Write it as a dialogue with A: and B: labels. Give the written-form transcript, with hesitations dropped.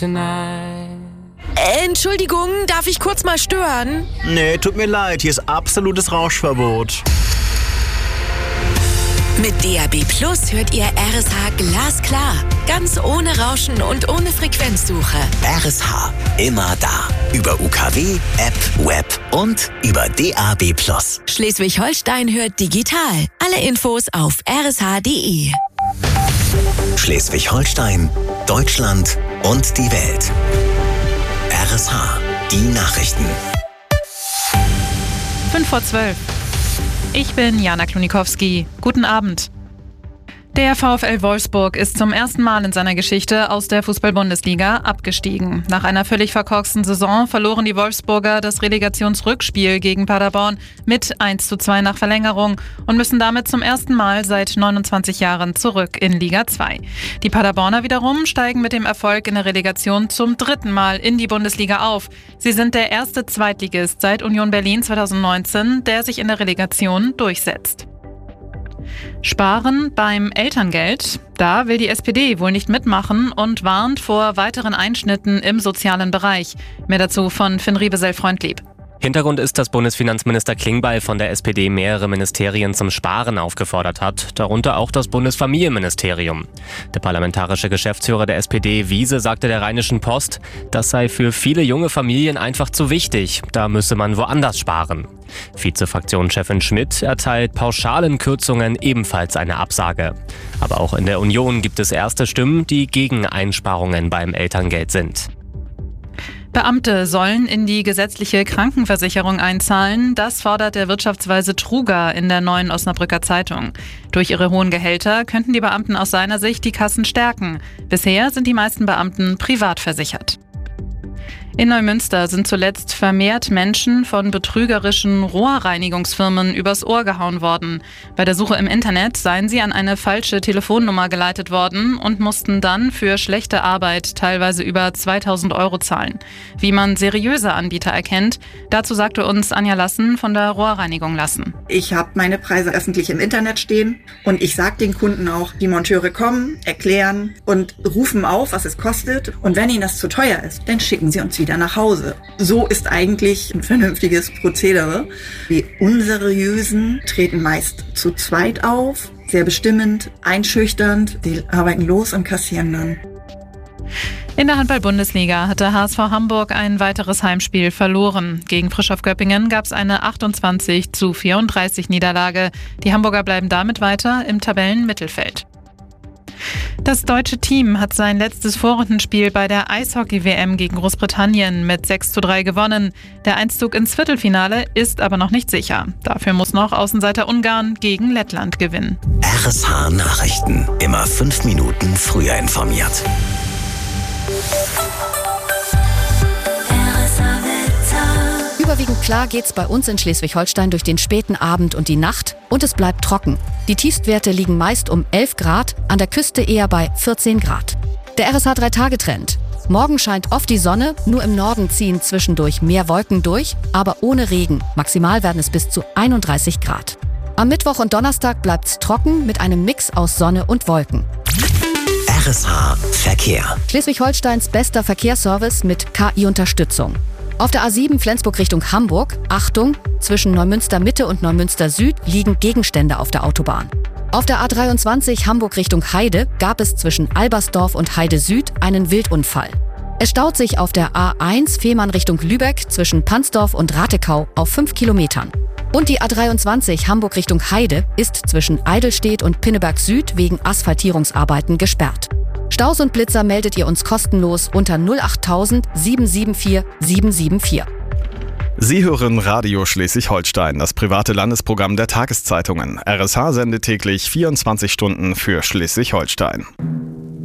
A: Entschuldigung, darf ich kurz mal stören?
B: Nee, tut mir leid, hier ist absolutes Rauschverbot.
A: Mit DAB+ hört ihr RSH glasklar. Ganz ohne Rauschen und ohne Frequenzsuche.
C: RSH, immer da. Über UKW, App, Web und über DAB+.
A: Schleswig-Holstein hört digital. Alle Infos auf rsh.de.
C: Schleswig-Holstein, Deutschland und die Welt. RSH, die Nachrichten.
D: 5:12. Ich bin Jana Klonikowski. Guten Abend. Der VfL Wolfsburg ist zum ersten Mal in seiner Geschichte aus der Fußball-Bundesliga abgestiegen. Nach einer völlig verkorksten Saison verloren die Wolfsburger das Relegationsrückspiel gegen Paderborn mit 1:2 nach Verlängerung und müssen damit zum ersten Mal seit 29 Jahren zurück in Liga 2. Die Paderborner wiederum steigen mit dem Erfolg in der Relegation zum dritten Mal in die Bundesliga auf. Sie sind der erste Zweitligist seit Union Berlin 2019, der sich in der Relegation durchsetzt. Sparen beim Elterngeld? Da will die SPD wohl nicht mitmachen und warnt vor weiteren Einschnitten im sozialen Bereich. Mehr dazu von Finn Riebesell-Freundlieb.
E: Hintergrund ist, dass Bundesfinanzminister Klingbeil von der SPD mehrere Ministerien zum Sparen aufgefordert hat, darunter auch das Bundesfamilienministerium. Der parlamentarische Geschäftsführer der SPD, Wiese, sagte der Rheinischen Post, das sei für viele junge Familien einfach zu wichtig, da müsse man woanders sparen. Vize-Fraktionschefin Schmidt erteilt pauschalen Kürzungen ebenfalls eine Absage. Aber auch in der Union gibt es erste Stimmen, die gegen Einsparungen beim Elterngeld sind.
D: Beamte sollen in die gesetzliche Krankenversicherung einzahlen. Das fordert der Wirtschaftsweise Truger in der Neuen Osnabrücker Zeitung. Durch ihre hohen Gehälter könnten die Beamten aus seiner Sicht die Kassen stärken. Bisher sind die meisten Beamten privat versichert. In Neumünster sind zuletzt vermehrt Menschen von betrügerischen Rohrreinigungsfirmen übers Ohr gehauen worden. Bei der Suche im Internet seien sie an eine falsche Telefonnummer geleitet worden und mussten dann für schlechte Arbeit teilweise über 2.000 € zahlen. Wie man seriöse Anbieter erkennt, dazu sagte uns Anja Lassen von der Rohrreinigung Lassen.
F: Ich habe meine Preise öffentlich im Internet stehen und ich sage den Kunden auch, die Monteure kommen, erklären und rufen auf, was es kostet. Und wenn ihnen das zu teuer ist, dann schicken sie uns wieder nach Hause. So ist eigentlich ein vernünftiges Prozedere. Die unseriösen treten meist zu zweit auf, sehr bestimmend, einschüchternd. Die arbeiten los und kassieren dann.
D: In der Handball-Bundesliga hat der HSV Hamburg ein weiteres Heimspiel verloren. Gegen Frischhoff Göppingen gab es eine 28:34 Niederlage. Die Hamburger bleiben damit weiter im Tabellenmittelfeld. Das deutsche Team hat sein letztes Vorrundenspiel bei der Eishockey-WM gegen Großbritannien mit 6:3 gewonnen. Der Einzug ins Viertelfinale ist aber noch nicht sicher. Dafür muss noch Außenseiter Ungarn gegen Lettland gewinnen.
C: RSH Nachrichten. Immer 5 Minuten früher informiert.
G: Überwiegend klar geht's bei uns in Schleswig-Holstein durch den späten Abend und die Nacht und es bleibt trocken. Die Tiefstwerte liegen meist um 11 Grad, an der Küste eher bei 14 Grad. Der RSH 3-Tage-Trend. Morgen scheint oft die Sonne, nur im Norden ziehen zwischendurch mehr Wolken durch, aber ohne Regen. Maximal werden es bis zu 31 Grad. Am Mittwoch und Donnerstag bleibt's trocken mit einem Mix aus Sonne und Wolken.
C: RSH Verkehr.
G: Schleswig-Holsteins bester Verkehrsservice mit KI-Unterstützung. Auf der A7 Flensburg Richtung Hamburg, Achtung, zwischen Neumünster Mitte und Neumünster Süd liegen Gegenstände auf der Autobahn. Auf der A23 Hamburg Richtung Heide gab es zwischen Albersdorf und Heide Süd einen Wildunfall. Es staut sich auf der A1 Fehmarn Richtung Lübeck zwischen Pansdorf und Ratekau auf 5 Kilometern. Und die A23 Hamburg Richtung Heide ist zwischen Eidelstedt und Pinneberg Süd wegen Asphaltierungsarbeiten gesperrt. Staus und Blitzer meldet ihr uns kostenlos unter 08000 774 774.
H: Sie hören Radio Schleswig-Holstein, das private Landesprogramm der Tageszeitungen. RSH sendet täglich 24 Stunden für Schleswig-Holstein.